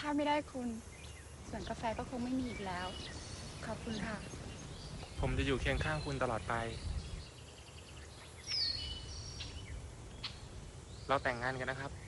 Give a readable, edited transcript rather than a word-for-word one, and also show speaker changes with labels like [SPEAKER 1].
[SPEAKER 1] ถ้าไม่ได้คุณส่วนกาแฟก็คงไม่มีอีกแล้ว ขอบคุณค่ะ
[SPEAKER 2] ผมจะอยู่เคียงข้างคุณตลอดไปเราแต่งงานกันนะครับ